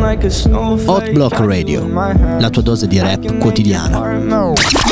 Hot Block Radio, la tua dose di rap quotidiana.